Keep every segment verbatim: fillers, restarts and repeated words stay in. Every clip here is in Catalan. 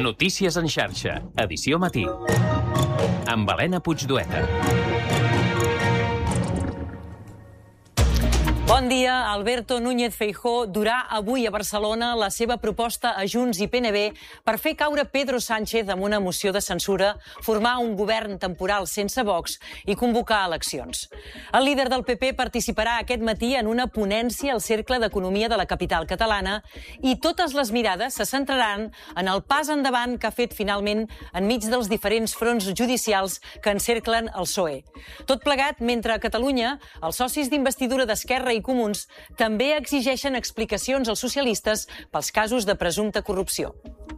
Notícies en xarxa, edició matí. Amb Helena Puigdueta. Bon dia. Alberto Núñez Feijóo durà avui a Barcelona la seva proposta a Junts i P N B per fer caure Pedro Sánchez amb una moció de censura, formar un govern temporal sense Vox i convocar eleccions. El líder del P P participarà aquest matí en una ponència al Cercle d'Economia de la capital catalana i totes les mirades se centraran en el pas endavant que ha fet finalment enmig dels diferents fronts judicials que encerclen el P S O E. Tot plegat mentre a Catalunya els socis d'investidura d'Esquerra i Comuns també exigeixen explicacions als socialistes pels casos de presumpta corrupció.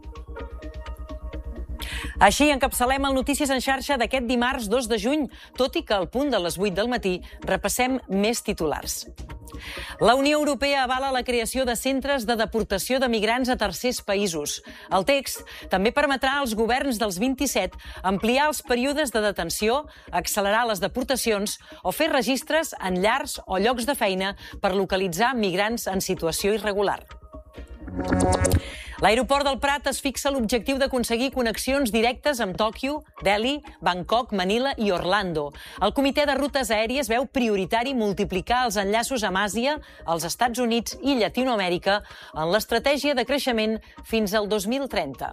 Així encapçalem el Notícies en xarxa d'aquest dimarts dos de juny, tot i que al punt de les vuit del matí repassem més titulars. La Unió Europea avala la creació de centres de deportació de migrants a tercers països. El text també permetrà als governs dels vint-i-set ampliar els períodes de detenció, accelerar les deportacions o fer registres en llars o llocs de feina per localitzar migrants en situació irregular. L'aeroport del Prat es fixa l'objectiu d'aconseguir connexions directes amb Tòquio, Delhi, Bangkok, Manila i Orlando. El Comitè de Rutes Aèries veu prioritari multiplicar els enllaços amb Àsia, els Estats Units i Llatinoamèrica en l'estratègia de creixement fins al dos mil trenta.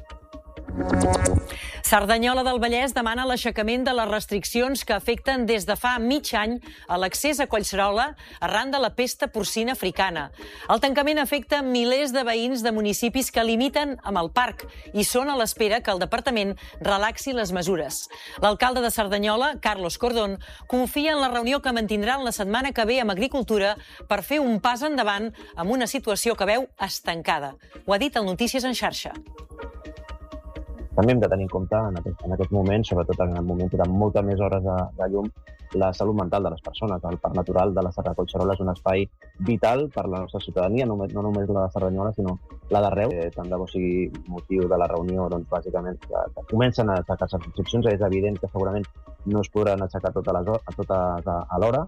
Cerdanyola del Vallès demana l'aixecament de les restriccions que afecten des de fa mig any a l'accés a Collserola arran de la pesta porcina africana. El tancament afecta milers de veïns de municipis que limiten amb el parc i són a l'espera que el departament relaxi les mesures. L'alcalde de Cerdanyola, Carlos Cordón, confia en la reunió que mantindran la setmana que ve amb Agricultura per fer un pas endavant amb una situació que veu estancada. Ho ha dit el Notícies en xarxa. També hem de tenir en compte en aquest, en aquest moment, sobretot en el moment de moltes més hores de, de llum, la salut mental de les persones. El Parc Natural de la Serra de Collserola és un espai vital per la nostra ciutadania, no, no només la de Cerdanyola, sinó la d'arreu. Eh, tant de bo sigui motiu de la reunió, doncs, bàsicament, que, que comencen a aixecar les restriccions. És evident que segurament no es podran aixecar totes, les, totes a, a l'hora.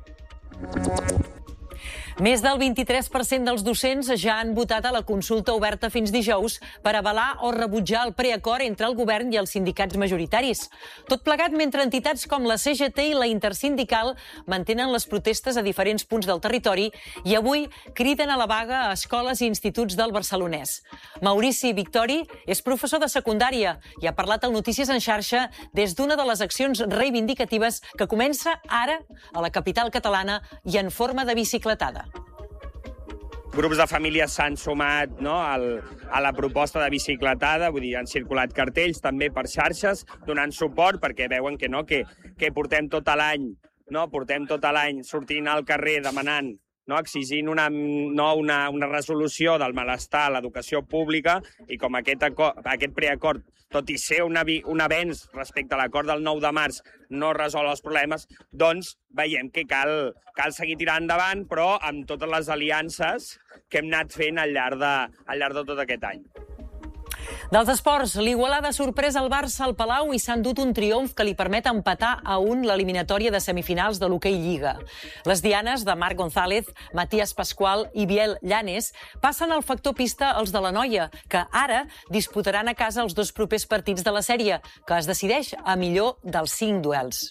Més del vint-i-tres per cent dels docents ja han votat a la consulta oberta fins dijous per avalar o rebutjar el preacord entre el govern i els sindicats majoritaris. Tot plegat mentre entitats com la C G T i la Intersindical mantenen les protestes a diferents punts del territori i avui criden a la vaga a escoles i instituts del Barcelonès. Maurici Victori és professor de secundària i ha parlat al Notícies en xarxa des d'una de les accions reivindicatives que comença ara a la capital catalana i en forma de bicicletada. Grups de famílies s'han sumat, no, al, a la proposta de bicicletada, vull dir, han circulat cartells també per xarxes donant suport perquè veuen que no, que, que portem tot l'any, no, portem tot l'any sortint al carrer demanant, no, exigint una, no, una, una resolució del malestar a l'educació pública i com aquest, acord, aquest preacord, tot i ser un, un avenç respecte a l'acord del nou de març, no resol els problemes, doncs veiem que cal, cal seguir tirant endavant, però amb totes les aliances que hem anat fent al llarg de, al llarg de tot aquest any. Dels esports, l'Igualada ha sorprès el Barça al Palau i s'ha endut un triomf que li permet empatar a un l'eliminatòria de semifinals de l'Hoquei Lliga. Les dianes de Marc González, Matías Pascual i Biel Llanes passen al factor pista els de la Noia, que ara disputaran a casa els dos propers partits de la sèrie, que es decideix a millor dels cinc duels.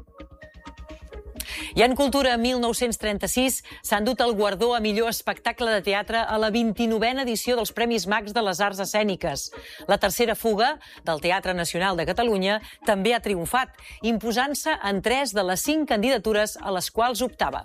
I en Cultura, mil nou-cents trenta-sis, s'ha endut el guardó a millor espectacle de teatre a la vint-i-novena edició dels Premis Max de les Arts Escèniques. La tercera fuga, del Teatre Nacional de Catalunya, també ha triomfat, imposant-se en tres de les cinc candidatures a les quals optava.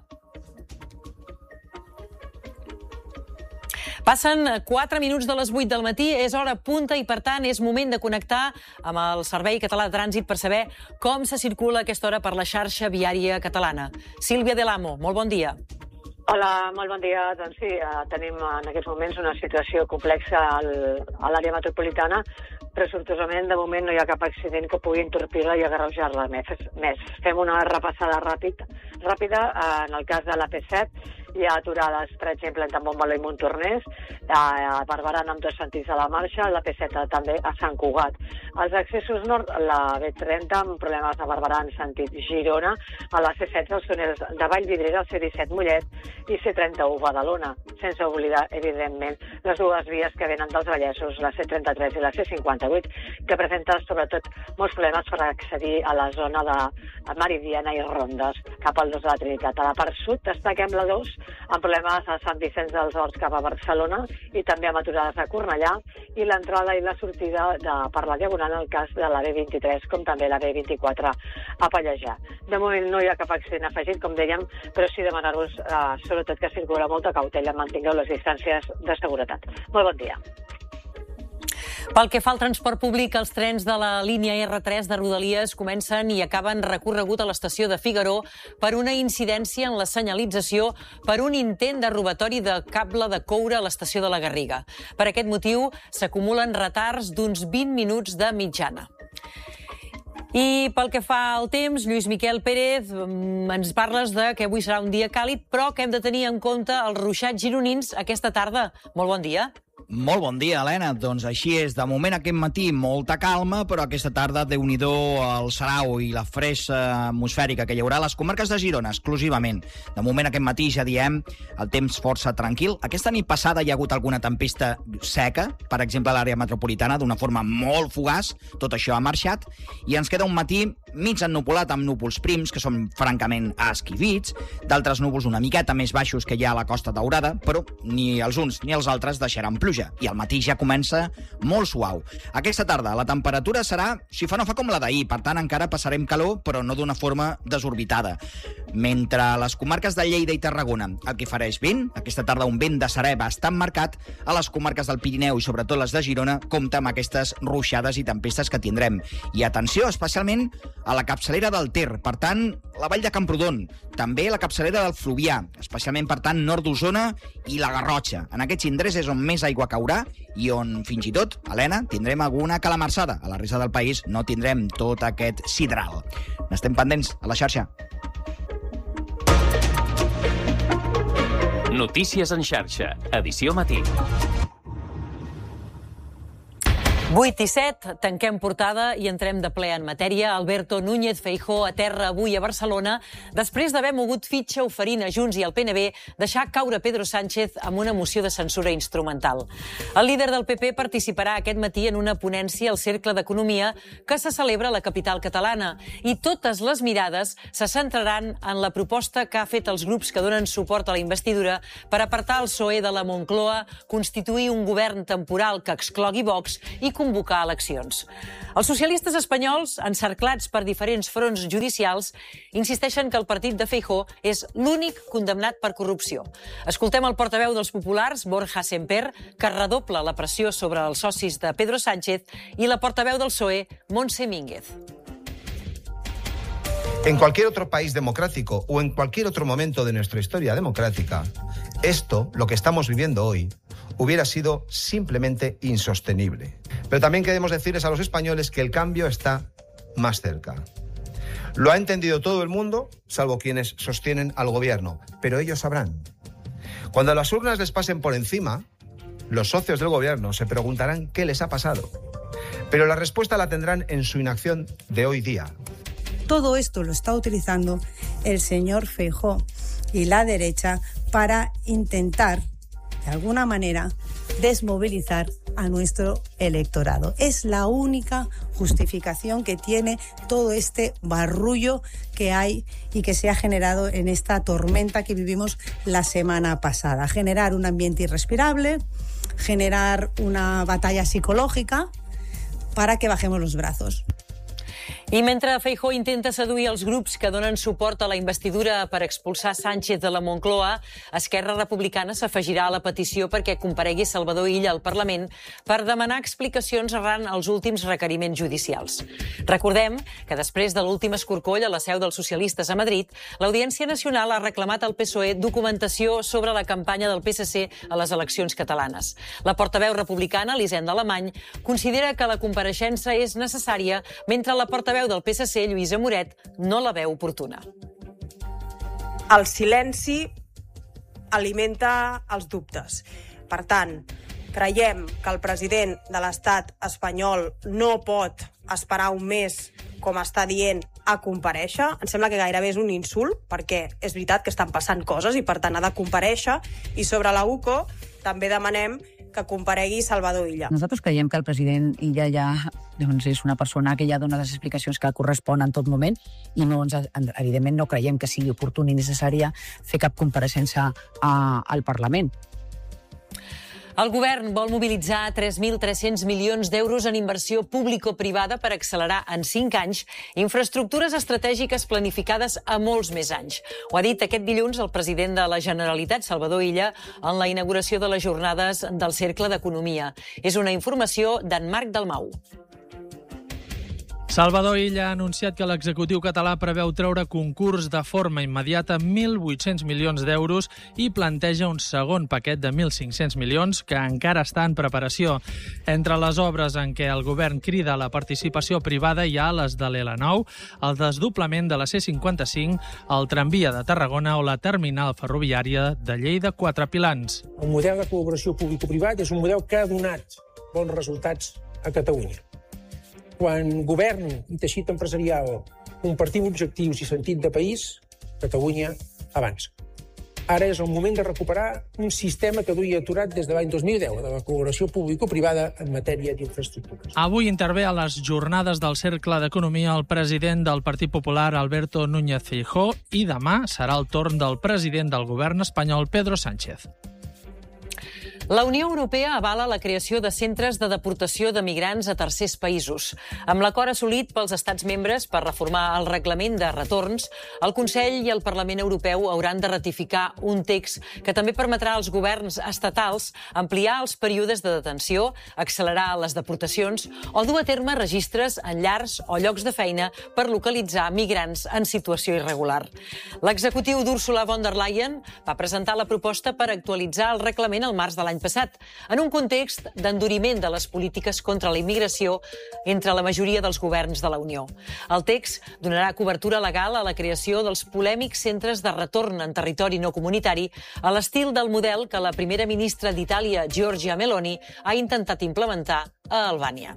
Passen quatre minuts de les vuit del matí, és hora punta i, per tant, és moment de connectar amb el Servei Català de Trànsit per saber com se circula a aquesta hora per la xarxa viària catalana. Sílvia Delamo, molt bon dia. Hola, molt bon dia. Doncs sí, tenim en aquests moments una situació complexa al, a l'àrea metropolitana, però sortosament de moment no hi ha cap accident que pugui entorpir-la i agarrojar-la més. més. Fem una repassada ràpid, ràpida en el cas de la P set Hi ha aturades, per exemple, entre Montmeló i Montornès, a Barberà amb dos sentits a la marxa, la P set també a Sant Cugat. Els accessos nord, la B trenta amb problemes a Barberà en sentit Girona, a la C setze els túnels de Vallvidrera, el C disset Mollet i C trenta-u Badalona, sense oblidar, evidentment, les dues vies que venen dels Vallesos, la C trenta-tres i la C cinquanta-vuit, que presenten sobretot molts problemes per accedir a la zona de Meridiana i Rondes, cap al dos de la Trinitat. A la part sud destaquem la dos, amb problemes a Sant Vicenç dels Horts cap a Barcelona i també amb aturades a Cornellà, i l'entrada i la sortida de, per la Diagonal en el cas de la B vint-i-tres, com també la B vint-i-quatre a Pallejà. De moment no hi ha cap accident afegit, com dèiem, però sí demanar-vos, eh, sobretot, que circula molta cautela, mantingueu les distàncies de seguretat. Molt bon dia. Pel que fa al transport públic, els trens de la línia R tres de Rodalies comencen i acaben recorregut a l'estació de Figaró per una incidència en la senyalització per un intent de robatori de cable de coure a l'estació de la Garriga. Per aquest motiu, s'acumulen retards d'uns vint minuts de mitjana. I pel que fa al temps, Lluís Miquel Pérez, ens parles de que avui serà un dia càlid, però que hem de tenir en compte els ruixats gironins aquesta tarda. Molt bon dia. Molt bon dia, Helena. Doncs així és. De moment, aquest matí, molta calma, però aquesta tarda, Déu-n'hi-do, el sarau i la fressa atmosfèrica que hi haurà a les comarques de Girona, exclusivament. De moment, aquest matí, ja diem, el temps força tranquil. Aquesta nit passada hi ha hagut alguna tempesta seca, per exemple, a l'àrea metropolitana, d'una forma molt fugaç. Tot això ha marxat. I ens queda un matí mig ennuvolat amb núvols prims, que són francament esquivits, d'altres núvols una miqueta més baixos que hi ha a la Costa Daurada, però ni els uns ni els altres deixaran pluja. I al matí ja comença molt suau. Aquesta tarda la temperatura serà, si fa no fa, com la d'ahir, per tant encara passarem calor, però no d'una forma desorbitada. Mentre a les comarques de Lleida i Tarragona el que farà és vent, aquesta tarda un vent de serè bastant marcat, a les comarques del Pirineu i sobretot les de Girona compta amb aquestes ruixades i tempestes que tindrem. I atenció, especialment a la capçalera del Ter, per tant, la vall de Camprodon, també la capçalera del Fluvià, especialment, per tant, nord d'Osona i la Garrotxa. En aquests indrets és on més aigua caurà i on, fins i tot, Helena, tindrem alguna calamarsada. A la resta del país no tindrem tot aquest sidral. N'estem pendents a la xarxa. Notícies en xarxa, edició matí. vuit i set, tanquem portada i entrem de ple en matèria. Alberto Núñez Feijóo aterra avui a Barcelona després d'haver mogut fitxa oferint a Junts i al P N B deixar caure Pedro Sánchez amb una moció de censura instrumental. El líder del P P participarà aquest matí en una ponència al Cercle d'Economia que se celebra a la capital catalana i totes les mirades se centraran en la proposta que ha fet els grups que donen suport a la investidura per apartar el P S O E de la Moncloa, constituir un govern temporal que exclogui Vox i convocar eleccions. Els socialistes espanyols, encerclats per diferents fronts judicials, insisteixen que el partit de Feijóo és l'únic condemnat per corrupció. Escoltem el portaveu dels populars, Borja Semper, que redobla la pressió sobre els socis de Pedro Sánchez, i la portaveu del P S O E, Montse Mínguez. En cualquier otro país democrático o en cualquier otro momento de nuestra historia democrática, esto, lo que estamos viviendo hoy, hubiera sido simplemente insostenible. Pero también queremos decirles a los españoles que el cambio está más cerca. Lo ha entendido todo el mundo, salvo quienes sostienen al gobierno, pero ellos sabrán. Cuando las urnas les pasen por encima, los socios del gobierno se preguntarán qué les ha pasado. Pero la respuesta la tendrán en su inacción de hoy día. Todo esto lo está utilizando el señor Feijóo y la derecha para intentar, de alguna manera, desmovilizar a nuestro electorado. Es la única justificación que tiene todo este barullo que hay y que se ha generado en esta tormenta que vivimos la semana pasada. Generar un ambiente irrespirable, generar una batalla psicológica para que bajemos los brazos. I mentre Feijóo intenta seduir els grups que donen suport a la investidura per expulsar Sánchez de la Moncloa, Esquerra Republicana s'afegirà a la petició perquè comparegui Salvador Illa al Parlament per demanar explicacions arran els últims requeriments judicials. Recordem que després de l'últim escorcoll a la seu dels socialistes a Madrid, l'Audiència Nacional ha reclamat al P S O E documentació sobre la campanya del P S C a les eleccions catalanes. La portaveu republicana, Elisenda Alemany, considera que la compareixença és necessària, mentre la portaveu del P S C, Lluïsa Moret, no la veu oportuna. El silenci alimenta els dubtes. Per tant, creiem que el president de l'estat espanyol no pot esperar un mes, com està dient, a comparèixer. Em sembla que gairebé és un insult, perquè és veritat que estan passant coses i, per tant, ha de comparèixer. I sobre la U C O també demanem que comparegui Salvador Illa. Nosaltres creiem que el president Illa ja doncs, és una persona que ja dona les explicacions que correspon en tot moment i no ens, evidentment no creiem que sigui oportú ni necessària fer cap compareixença a, al Parlament. El govern vol mobilitzar tres mil tres-cents milions d'euros en inversió público-privada per accelerar en cinc anys infraestructures estratègiques planificades a molts més anys. Ho ha dit aquest dilluns el president de la Generalitat, Salvador Illa, en la inauguració de les jornades del Cercle d'Economia. És una informació d'en Marc Dalmau. Salvador Illa ha anunciat que l'executiu català preveu treure a concurs de forma immediata mil vuit-cents milions d'euros i planteja un segon paquet de mil cinc-cents milions que encara està en preparació. Entre les obres en què el govern crida a la participació privada hi ha les de l'L nou, el desdoblament de la C cinquanta-cinc, el tramvia de Tarragona o la terminal ferroviària de Lleida-Quatre Pilans. El model de col·laboració público-privat és un model que ha donat bons resultats a Catalunya. Quan govern i teixit empresarial compartim objectius i sentit de país, Catalunya avança. Ara és el moment de recuperar un sistema que duia aturat des de l'any dos mil deu, de la col·laboració público-privada en matèria d'infraestructures. Avui intervé a les jornades del Cercle d'Economia el president del Partit Popular, Alberto Núñez Feijóo, i demà serà el torn del president del govern espanyol, Pedro Sánchez. La Unió Europea avala la creació de centres de deportació de migrants a tercers països. Amb l'acord assolit pels estats membres per reformar el reglament de retorns, el Consell i el Parlament Europeu hauran de ratificar un text que també permetrà als governs estatals ampliar els períodes de detenció, accelerar les deportacions o dur a terme registres en llars o llocs de feina per localitzar migrants en situació irregular. L'executiu d'Ursula von der Leyen va presentar la proposta per actualitzar el reglament al març de l'any passat, en un context d'enduriment de les polítiques contra la immigració entre la majoria dels governs de la Unió. El text donarà cobertura legal a la creació dels polèmics centres de retorn en territori no comunitari a l'estil del model que la primera ministra d'Itàlia, Giorgia Meloni, ha intentat implementar a Albània.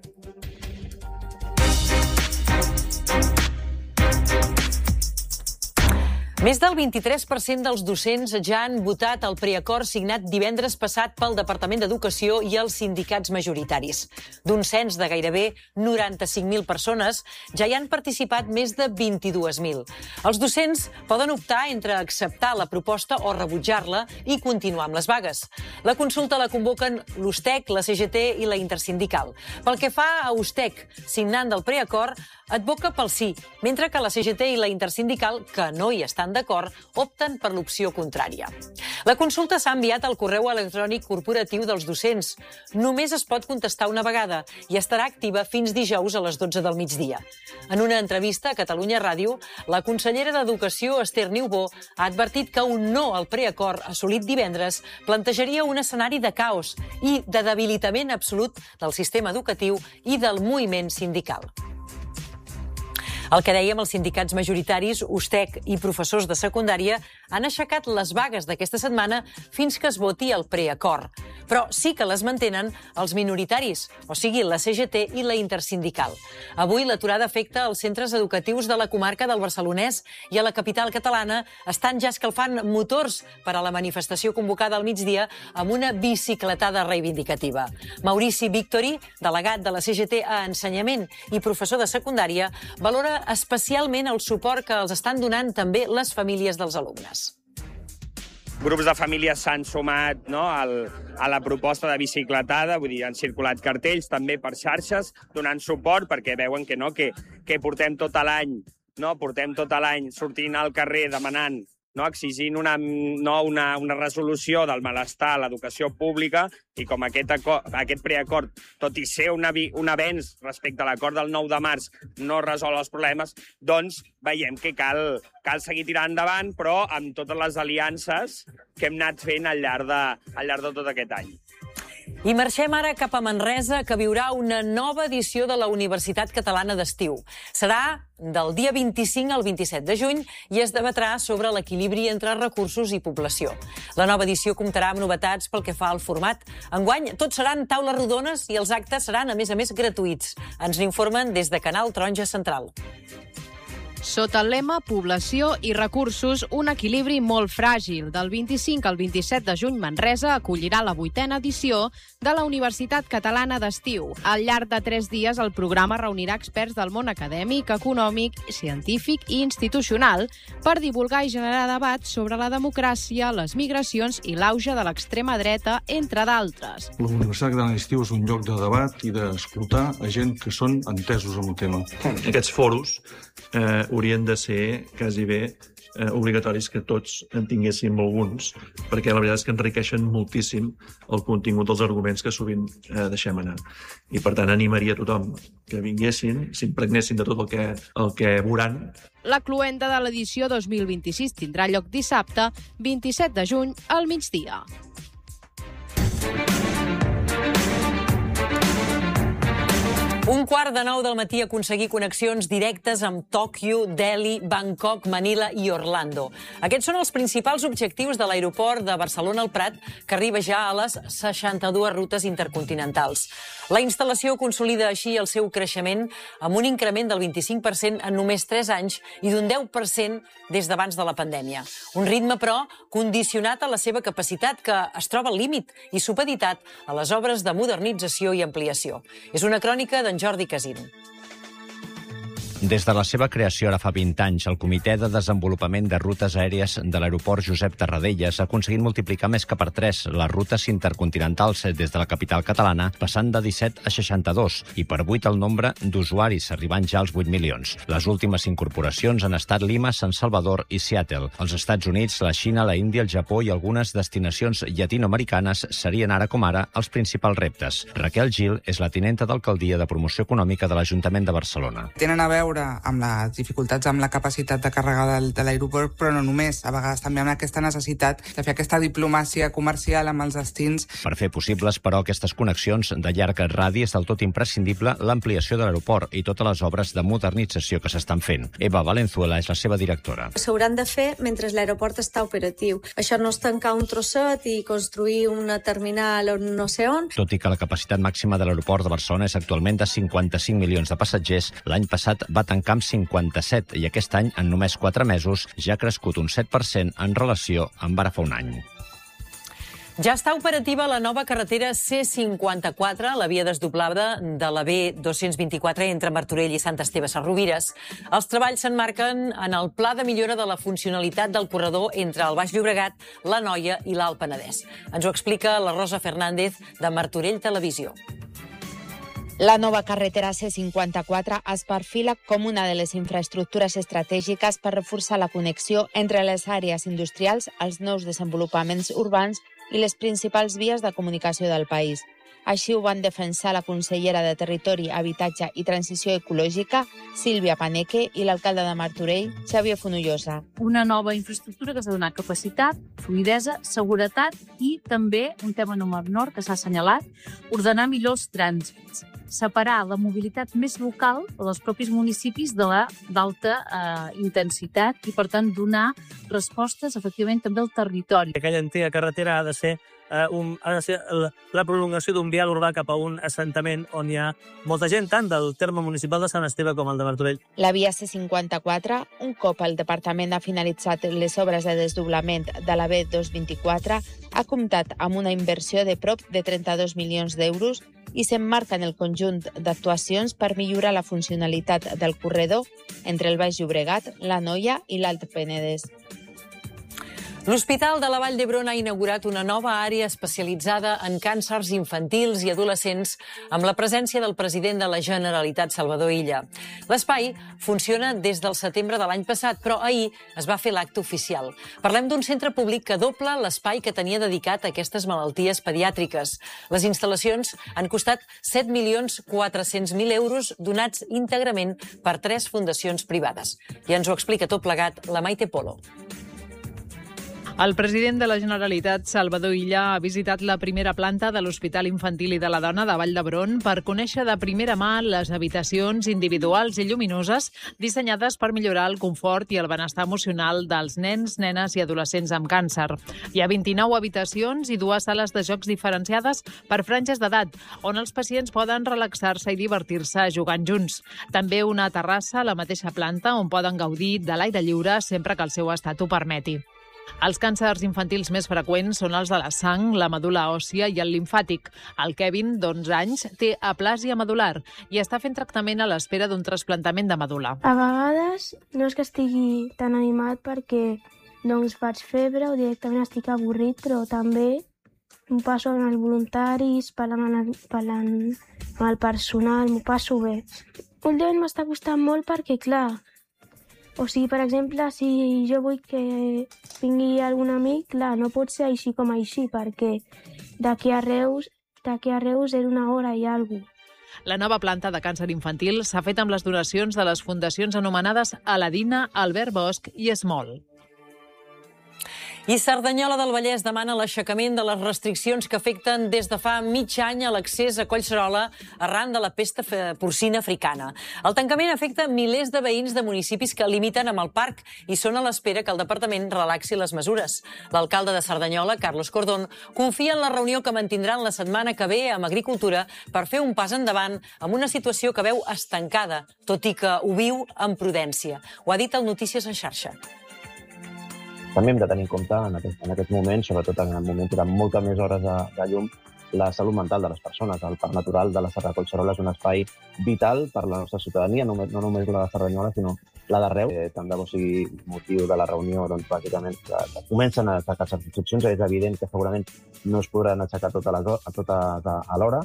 Més del vint-i-tres per cent dels docents ja han votat el preacord signat divendres passat pel Departament d'Educació i els sindicats majoritaris. D'un cens de gairebé noranta-cinc mil persones, ja hi han participat més de vint-i-dos mil. Els docents poden optar entre acceptar la proposta o rebutjar-la i continuar amb les vagues. La consulta la convoquen l'USTEC, la C G T i la Intersindical. Pel que fa a USTEC, signant del preacord, advoca pel sí, mentre que la C G T i la Intersindical, que no hi estan d'acord, opten per l'opció contrària. La consulta s'ha enviat al correu electrònic corporatiu dels docents. Només es pot contestar una vegada i estarà activa fins dijous a les dotze del migdia. En una entrevista a Catalunya Ràdio, la consellera d'Educació, Esther Niubó, ha advertit que un no al preacord assolit divendres plantejaria un escenari de caos i de debilitament absolut del sistema educatiu i del moviment sindical. El que dèiem, els sindicats majoritaris, USTEC i professors de secundària han aixecat les vagues d'aquesta setmana fins que es voti el preacord. Però sí que les mantenen els minoritaris, o sigui, la C G T i la Intersindical. Avui l'aturada afecta els centres educatius de la comarca del Barcelonès i a la capital catalana estan ja escalfant motors per a la manifestació convocada al migdia amb una bicicletada reivindicativa. Maurici Victori, delegat de la C G T a Ensenyament i professor de secundària, valora especialment el suport que els estan donant també les famílies dels alumnes. Grups de famílies s'han sumat no, al, a la proposta de bicicletada, vull dir, han circulat cartells també per xarxes, donant suport perquè veuen que, no, que, que portem tot l'any no, portem tot l'any sortint al carrer demanant, no, exigint una, no, una, una resolució del malestar a l'educació pública i com aquest, acord, aquest preacord, tot i ser un avenç respecte a l'acord del nou de març, no resol els problemes, doncs veiem que cal, cal seguir tirant endavant, però amb totes les aliances que hem anat fent al llarg de, al llarg de tot aquest any. I marxem ara cap a Manresa, que viurà una nova edició de la Universitat Catalana d'Estiu. Serà del dia vint-i-cinc al vint-i-set de juny i es debatrà sobre l'equilibri entre recursos i població. La nova edició comptarà amb novetats pel que fa al format. Enguany, tot seran taules rodones i els actes seran, a més a més, gratuïts. Ens n'informen des de Canal Taronja Central. Sota el lema Població i recursos, un equilibri molt fràgil. Del vint-i-cinc al vint-i-set de juny, Manresa acollirà la vuitena edició de la Universitat Catalana d'Estiu. Al llarg de tres dies, el programa reunirà experts del món acadèmic, econòmic, científic i institucional per divulgar i generar debat sobre la democràcia, les migracions i l'auge de l'extrema dreta, entre d'altres. La Universitat Catalana d'Estiu és un lloc de debat i d'escoltar a gent que són entesos en el tema. Aquests foros eh, haurien de ser quasi bé eh, obligatoris que tots en tinguéssim alguns, perquè la veritat és que enriqueixen moltíssim el contingut dels arguments que sovint eh, deixem anar. I per tant animaria a tothom que vinguessin, s'impregnessin de tot el que, el que veuran. La cloenda de l'edició dos mil vint-i-sis tindrà lloc dissabte, vint-i-set de juny, al migdia. Un quart de nou del matí aconseguir connexions directes amb Tòquio, Delhi, Bangkok, Manila i Orlando. Aquests són els principals objectius de l'aeroport de Barcelona-El Prat, que arriba ja a les seixanta-dues rutes intercontinentals. La instal·lació consolida així el seu creixement amb un increment del vint-i-cinc per cent en només tres anys i d'un deu per cent des d'abans de la pandèmia. Un ritme, però, condicionat a la seva capacitat, que es troba al límit i supeditat a les obres de modernització i ampliació. És una crònica d'en Jordi Casín. Des de la seva creació ara fa vint anys, el Comitè de Desenvolupament de Rutes Aèries de l'Aeroport Josep Tarradellas ha aconseguit multiplicar més que per tres les rutes intercontinentals des de la capital catalana, passant de disset a seixanta-dos, i per vuit el nombre d'usuaris, arribant ja als vuit milions. Les últimes incorporacions han estat Lima, San Salvador i Seattle. Els Estats Units, la Xina, la Índia, el Japó i algunes destinacions llatinoamericanes serien ara com ara els principals reptes. Raquel Gil és la tinenta d'alcaldia de promoció econòmica de l'Ajuntament de Barcelona. Tenen a veure amb les dificultats amb la capacitat de càrrega del, de l'aeroport, però no només, a vegades també amb aquesta necessitat de fer aquesta diplomàcia comercial amb els destins. Per fer possibles, però, aquestes connexions de llarg radi és del tot imprescindible l'ampliació de l'aeroport i totes les obres de modernització que s'estan fent. Eva Valenzuela és la seva directora. S'hauran de fer mentre l'aeroport està operatiu. Això no és tancar un trosset i construir una terminal on no sé on. Tot i que la capacitat màxima de l'aeroport de Barcelona és actualment de cinquanta-cinc milions de passatgers, l'any passat va tancar amb cinquanta-set i aquest any, en només quatre mesos, ja ha crescut un set per cent en relació amb ara fa un any. Ja està operativa la nova carretera C cinquanta-quatre, la via desdoblada de la B dos-cents vint-i-quatre entre Martorell i Sant Esteve Sesrovires. Els treballs s'emmarquen en el pla de millora de la funcionalitat del corredor entre el Baix Llobregat, l'Anoia i l'Alt Penedès. Ens ho explica la Rosa Fernández, de Martorell Televisió. La nova carretera C cinquanta-quatre es perfila com una de les infraestructures estratègiques per reforçar la connexió entre les àrees industrials, els nous desenvolupaments urbans i les principals vies de comunicació del país. Així ho van defensar la consellera de Territori, Habitatge i Transició Ecològica, Sílvia Paneque, i l'alcalde de Martorell, Xavier Fonollosa. Una nova infraestructura que s'ha donat capacitat, fluidesa, seguretat i també, un tema no menor que s'ha assenyalat, ordenar millor els trànsits. Separar la mobilitat més local dels propis municipis de la d'alta eh, intensitat i, per tant, donar respostes, efectivament, també al territori. Aquella antiga carretera ha de ser, eh, un, ha de ser la, la prolongació d'un vial urbà cap a un assentament on hi ha molta gent, tant del terme municipal de Sant Esteve com el de Martorell. La via C cinquanta-quatre, un cop el departament ha finalitzat les obres de desdoblament de la B dos vint-i-quatre, ha comptat amb una inversió de prop de trenta-dos milions d'euros i s'emmarca en el conjunt d'actuacions per millorar la funcionalitat del corredor entre el Baix Llobregat, l'Anoia i l'Alt Penedès. L'Hospital de la Vall d'Hebron ha inaugurat una nova àrea especialitzada en càncers infantils i adolescents amb la presència del president de la Generalitat, Salvador Illa. L'espai funciona des del setembre de l'any passat, però ahir es va fer l'acte oficial. Parlem d'un centre públic que dobla l'espai que tenia dedicat a aquestes malalties pediàtriques. Les instal·lacions han costat set milions quatre-cents mil euros donats íntegrament per tres fundacions privades. I ens ho explica tot plegat la Maite Polo. El president de la Generalitat, Salvador Illa, ha visitat la primera planta de l'Hospital Infantil i de la Dona de Vall d'Hebron per conèixer de primera mà les habitacions individuals i lluminoses dissenyades per millorar el confort i el benestar emocional dels nens, nenes i adolescents amb càncer. Hi ha vint-i-nou habitacions i dues sales de jocs diferenciades per franges d'edat, on els pacients poden relaxar-se i divertir-se jugant junts. També una terrassa a la mateixa planta on poden gaudir de l'aire lliure sempre que el seu estat ho permeti. Els càncers infantils més freqüents són els de la sang, la medul·la òssia i el limfàtic. El Kevin, d'onze anys, té aplàsia medul·lar i està fent tractament a l'espera d'un trasplantament de medul·la. A vegades no és que estigui tan animat perquè doncs, faig febre o directament estic avorrit, però també m'ho passo amb els voluntaris, parlant amb el, parlant amb el personal, m'ho passo bé. Últimament m'està costant molt perquè, clar, o sigui, per exemple, si jo vull que vingui algun amic, clar, no pot ser així com així, perquè d'aquí a Reus, d'aquí a Reus era una hora i alguna cosa. La nova planta de càncer infantil s'ha fet amb les donacions de les fundacions anomenades Aladina, Albert Bosch i Esmol. I Cerdanyola del Vallès demana l'aixecament de les restriccions que afecten des de fa mig any a l'accés a Collserola arran de la pesta porcina africana. El tancament afecta milers de veïns de municipis que limiten amb el parc i són a l'espera que el departament relaxi les mesures. L'alcalde de Cerdanyola, Carlos Cordón, confia en la reunió que mantindran la setmana que ve amb Agricultura per fer un pas endavant amb una situació que veu estancada, tot i que ho viu amb prudència. Ho ha dit el Notícies en xarxa. També hem de tenir en compte en aquest, en aquest moment, sobretot en el moment de moltes més hores de, de llum, la salut mental de les persones. El Parc Natural de la Serra de Collserola és un espai vital per a la nostra ciutadania, no, no només la de Cerdanyola, sinó la d'arreu. Eh, tant de bo sigui motiu de la reunió, doncs, bàsicament, que, que comencen a aixecar les restriccions. És evident que segurament no es podran aixecar totes les, totes a l'hora.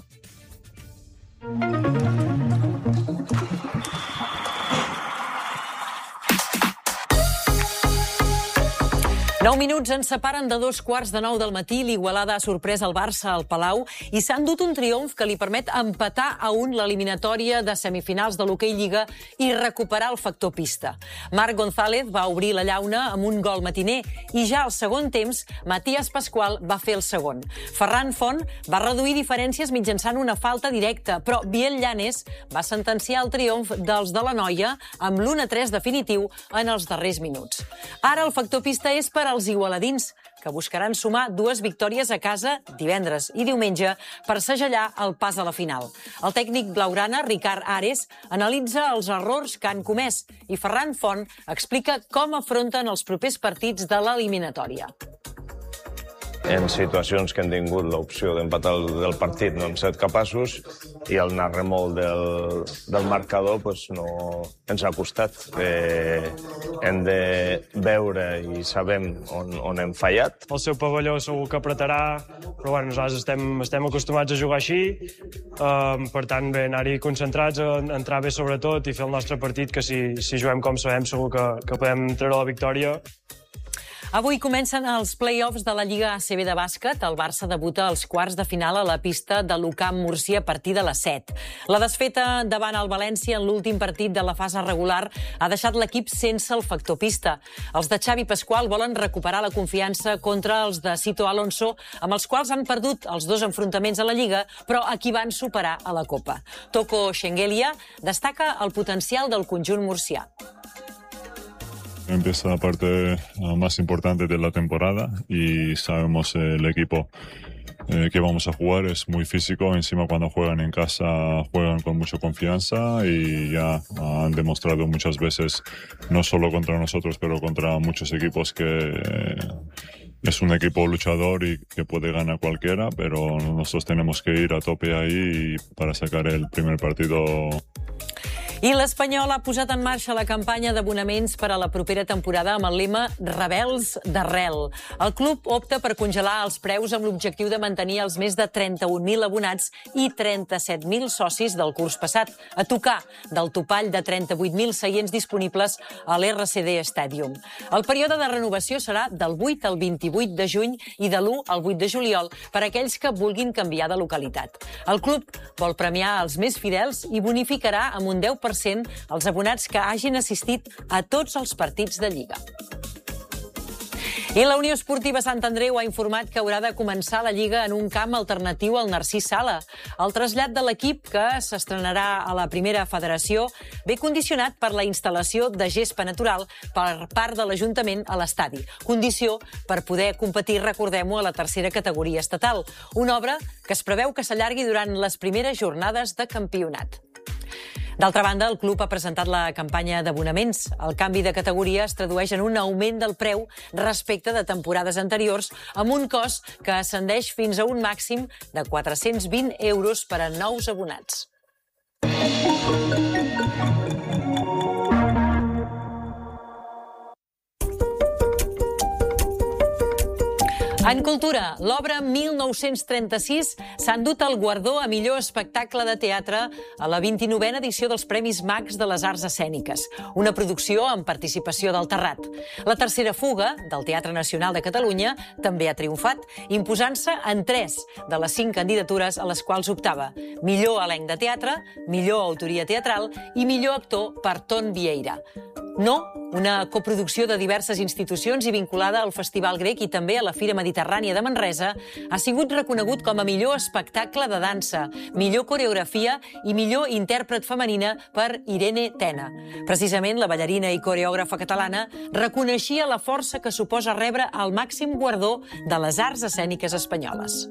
Nou minuts ens separen de dos quarts de nou del matí. L'Igualada ha sorprès el Barça al Palau i s'ha endut un triomf que li permet empatar a un l'eliminatòria de semifinals de l'Hoquei Lliga i recuperar el factor pista. Marc González va obrir la llauna amb un gol matiner i ja al segon temps Matías Pascual va fer el segon. Ferran Font va reduir diferències mitjançant una falta directa, però Biel Llanes va sentenciar el triomf dels de la Noia amb l'u a tres definitiu en els darrers minuts. Ara el factor pista és per als igualadins, que buscaran sumar dues victòries a casa divendres i diumenge per segellar el pas a la final. El tècnic blaugrana, Ricard Ares, analitza els errors que han comès i Ferran Font explica com afronten els propers partits de l'eliminatòria. En situacions que hem tingut l'opció d'empatar el, del partit no hem estat capaços i el anar remol del, del marcador pues, no ens ha costat. Eh, hem de veure i sabem on, on hem fallat. El seu pavelló segur que apretarà, però bueno, nosaltres estem, estem acostumats a jugar així, eh, per tant, bé, anar-hi concentrats, a entrar bé sobretot i fer el nostre partit, que si, si juguem com sabem segur que, que podem treure la victòria. Avui comencen els play-offs de la Lliga A C B de bàsquet. El Barça debuta als quarts de final a la pista de l'U C A M Múrcia a partir de les set. La desfeta davant el València en l'últim partit de la fase regular ha deixat l'equip sense el factor pista. Els de Xavi Pascual volen recuperar la confiança contra els de Sito Alonso, amb els quals han perdut els dos enfrontaments a la Lliga, però a qui van superar a la Copa. Toko Schengelia destaca el potencial del conjunt murcià. Empieza la parte uh, más importante de la temporada y sabemos eh, el equipo eh, que vamos a jugar es muy físico. Encima cuando juegan en casa juegan con mucha confianza y ya uh, han demostrado muchas veces, no solo contra nosotros, pero contra muchos equipos que eh, es un equipo luchador y que puede ganar cualquiera, pero nosotros tenemos que ir a tope ahí para sacar el primer partido. I l'Espanyol ha posat en marxa la campanya d'abonaments per a la propera temporada amb el lema Rebels d'arrel. El club opta per congelar els preus amb l'objectiu de mantenir els més de trenta-un mil abonats i trenta-set mil socis del curs passat, a tocar del topall de trenta-vuit mil seients disponibles a l'R C D Stadium. El període de renovació serà del vuit al vint-i-vuit de juny i de l'u al vuit de juliol per a aquells que vulguin canviar de localitat. El club vol premiar els més fidels i bonificarà amb un deu per cent els abonats que hagin assistit a tots els partits de Lliga. I la Unió Esportiva Sant Andreu ha informat que haurà de començar la Lliga en un camp alternatiu al Narcís Sala. El trasllat de l'equip, que s'estrenarà a la primera federació, ve condicionat per la instal·lació de gespa natural per part de l'Ajuntament a l'estadi. Condició per poder competir, recordem-ho, a la tercera categoria estatal. Una obra que es preveu que s'allargui durant les primeres jornades de campionat. D'altra banda, el club ha presentat la campanya d'abonaments. El canvi de categoria es tradueix en un augment del preu respecte de temporades anteriors, amb un cost que ascendeix fins a un màxim de quatre-cents vint euros per a nous abonats. En cultura, l'obra mil nou-cents trenta-sis s'ha endut el guardó a millor espectacle de teatre a la vint-i-novena edició dels Premis Max de les Arts Escèniques, una producció amb participació del Terrat. La tercera fuga, del Teatre Nacional de Catalunya, també ha triomfat, imposant-se en tres de les cinc candidatures a les quals optava. Millor elenc de teatre, millor autoria teatral i millor actor per Ton Vieira. No, una coproducció de diverses institucions i vinculada al Festival Grec i també a la Fira Mediterrània de Manresa, ha sigut reconegut com a millor espectacle de dansa, millor coreografia i millor intèrpret femenina per Irene Tena. Precisament, la ballarina i coreògrafa catalana reconeixia la força que suposa rebre el màxim guardó de les arts escèniques espanyoles.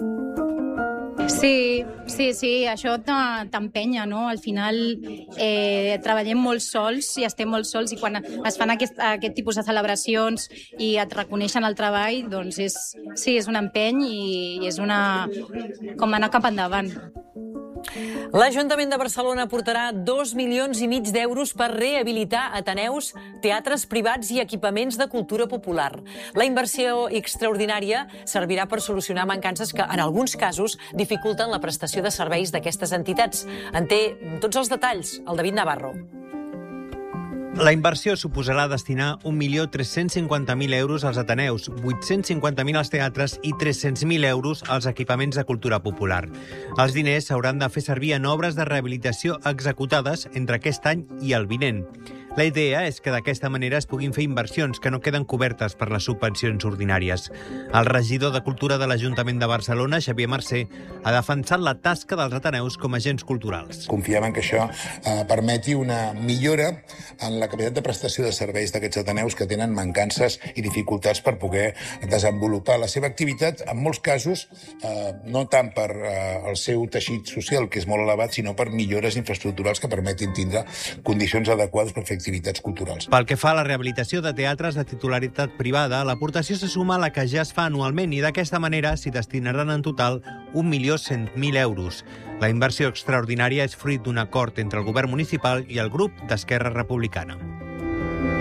Sí, sí, sí, això t'empenya, no? Al final eh, treballem molt sols i estem molt sols i quan es fan aquest, aquest tipus de celebracions i et reconeixen el treball, doncs és, sí, és un empeny i és una... com anar cap endavant. L'Ajuntament de Barcelona aportarà dos milions i mig d'euros per rehabilitar ateneus, teatres privats i equipaments de cultura popular. La inversió extraordinària servirà per solucionar mancances que, en alguns casos, dificulten la prestació de serveis d'aquestes entitats. En té tots els detalls el David Navarro. La inversió suposarà destinar un milió tres-cents cinquanta mil euros als ateneus, vuit-cents cinquanta mil als teatres i tres-cents mil euros als equipaments de cultura popular. Els diners s'hauran de fer servir en obres de rehabilitació executades entre aquest any i el vinent. La idea és que d'aquesta manera es puguin fer inversions que no queden cobertes per les subvencions ordinàries. El regidor de Cultura de l'Ajuntament de Barcelona, Xavier Mercè, ha defensat la tasca dels ateneus com a agents culturals. Confiem en que això eh, permeti una millora en la capacitat de prestació de serveis d'aquests ateneus que tenen mancances i dificultats per poder desenvolupar la seva activitat, en molts casos, eh, no tant per eh, el seu teixit social, que és molt elevat, sinó per millores infraestructurals que permetin tindre condicions adequades per fer activitats culturals. Pel que fa a la rehabilitació de teatres de titularitat privada, l'aportació se suma a la que ja es fa anualment i d'aquesta manera s'hi destinaran en total un milió cent mil euros. La inversió extraordinària és fruit d'un acord entre el govern municipal i el grup d'Esquerra Republicana.